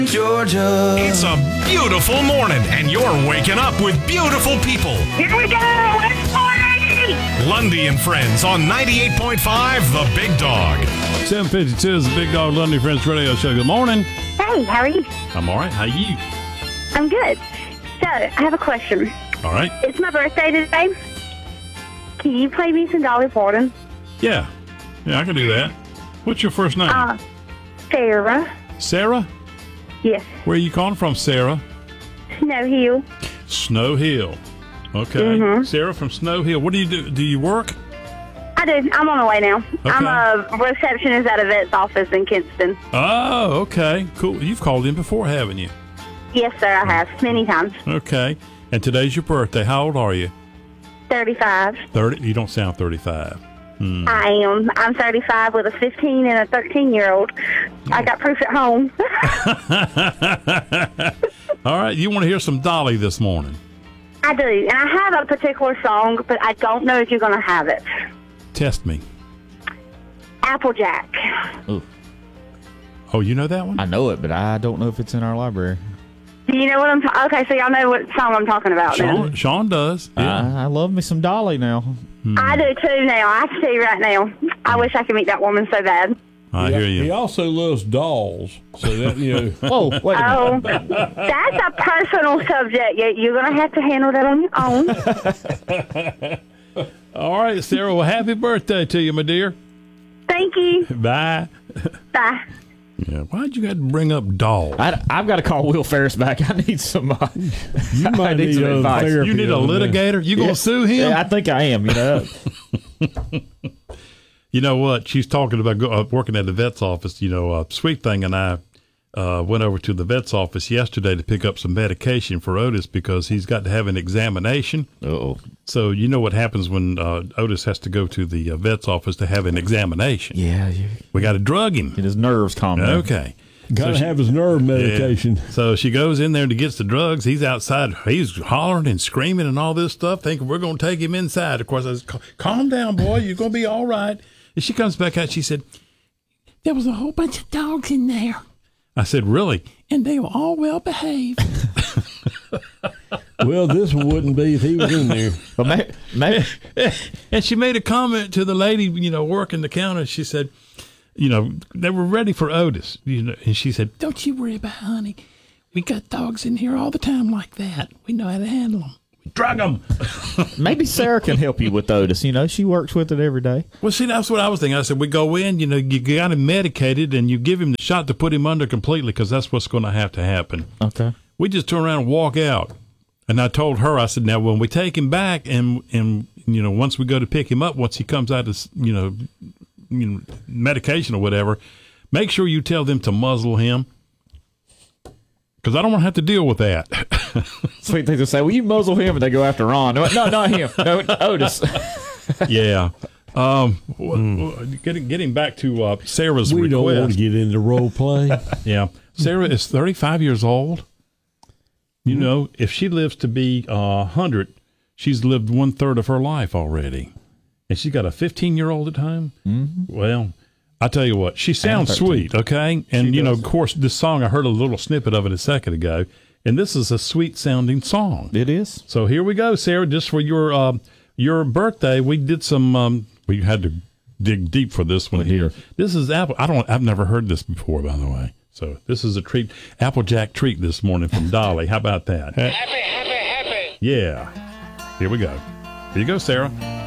Georgia. It's a beautiful morning, and you're waking up with beautiful people. Here we go! It's morning! Lundy and Friends on 98.5 The Big Dog. 752 is the Big Dog Lundy Friends Radio Show. Good morning. Hey, how are you? I'm all right. How you? I'm good. So, I have a question. All right. It's my birthday today. Can you play me some Dolly Parton? Yeah, I can do that. What's your first name? Sarah. Sarah? Yes. Where are you calling from, Sarah? Snow Hill. Snow Hill. Okay. Sarah from Snow Hill. What do you do? Do you work? I do. I'm on the way now. Okay. I'm a receptionist at a vet's office in Kinston. Oh, okay. Cool. You've called in before, haven't you? Yes, sir, I have. Many times. Okay. And today's your birthday. How old are you? 35. 30? You don't sound 35. I am. I'm 35 with a 15 and a 13-year-old. I got proof at home. All right. You want to hear some Dolly this morning? I do. And I have a particular song, but I don't know if you're going to have it. Test me. Applejack. Ooh, Oh, you know that one? I know it, but I don't know if it's in our library. Do you know what I'm talking? Okay, so y'all know what song I'm talking about then. Sean does. Yeah. I love me some Dolly now. I do too now. I can tell you right now. I wish I could meet that woman so bad. I hear you. He also loves dolls, so that Whoa, wait a minute. Oh, that's a personal subject. You're going to have to handle that on your own. All right, Sarah. Well, happy birthday to you, my dear. Thank you. Bye. Bye. Yeah. Why'd you got to bring up dolls? I've got to call Will Ferris back. I need some. you might need some advice. therapy. You need a litigator? You gonna sue him? Yeah, I think I am. You know. You know what? She's talking about working at the vet's office. You know, Sweet Thing and I went over to the vet's office yesterday to pick up some medication for Otis because he's got to have an examination. Oh. So you know what happens when Otis has to go to the vet's office to have an examination. Yeah. We got to drug him. Get his nerves calm down. Okay. Got to have his nerve medication. Yeah. So she goes in there and gets the drugs. He's outside. He's hollering and screaming and all this stuff, thinking we're going to take him inside. Of course, I said, calm down, boy. You're going to be all right. And she comes back out. She said, there was a whole bunch of dogs in there. I said, really? And they were all well behaved. Well, this wouldn't be if he was in there. Well, maybe. And she made a comment to the lady, working the counter. She said, they were ready for Otis. And she said, don't you worry about it, honey. We got dogs in here all the time like that. We know how to handle them. We drug them. Maybe Sarah can help you with Otis. She works with it every day. Well, see, that's what I was thinking. I said, we go in, you got him medicated, and you give him the shot to put him under completely because that's what's going to have to happen. Okay. We just turn around and walk out. And I told her, I said, now, when we take him back and once we go to pick him up, once he comes out of, medication or whatever, make sure you tell them to muzzle him because I don't want to have to deal with that. Sweet things to say, well, you muzzle him, and they go after Ron. No, not him. No, Otis. Yeah. Getting back to Sarah's we request. don't want to get into role play. Yeah. Sarah is 35 years old. If she lives to be 100, she's lived 1/3 of her life already. And she's got a 15-year-old at home. Mm-hmm. Well, I tell you what, she sounds sweet, okay? And, of course, this song, I heard a little snippet of it a second ago, and this is a sweet-sounding song. It is. So here we go, Sarah, just for your birthday. We did some, we had to dig deep for this one here. This is Apple. I've never heard this before, by the way. So this is a treat, Applejack treat this morning from Dolly. How about that? Happy. Yeah. Here we go. Here you go, Sarah.